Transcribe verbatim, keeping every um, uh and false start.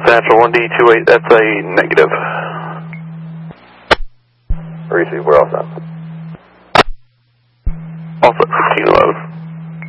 Dispatcher one D two eight, that's a negative. Receive, we're all set. Also at sixteen eleven.